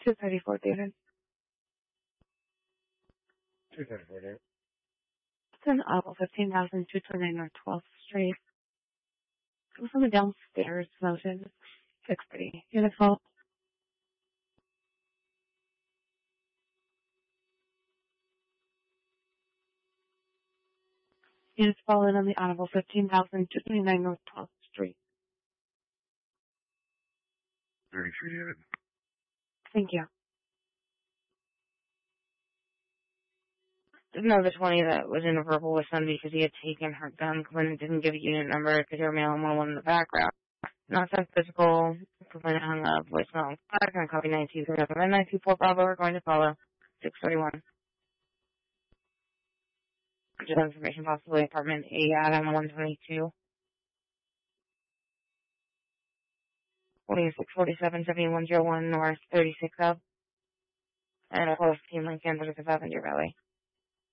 234, David. 234, David. It's in Audible 15,229 North 12th Street. It was on the downstairs motion. 630. Beautiful. Units fallen on the Audible 15,229 North 12th Street. 33, David. Thank you. No, the 20 that was in a verbal with somebody because he had taken her gun when it didn't give a unit number because they were mailing one in the background. Not sent physical, complaint hung up, voicemail. I'm going to copy 923 and 924 Bravo. We're going to follow 631. Just information possibly apartment A Adam 122. 4647 7101 North 36 Ave. And of course, Team Lincoln, 35 in Deer Valley.